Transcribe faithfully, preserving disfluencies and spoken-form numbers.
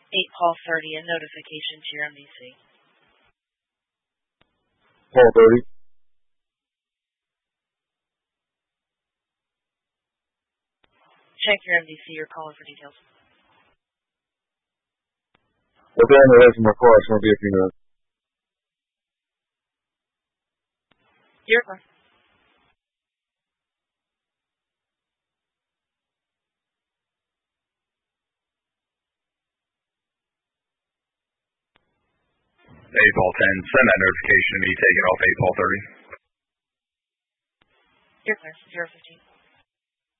eight Paul thirty, a notification to your M D C. Paul thirty. Check your M D C. You're calling for details. What's on the way from our car? It's going to be a few minutes. Your car. eight Paul ten, send that notification to me, take it off eight Paul thirty. Your car, zero fifteen.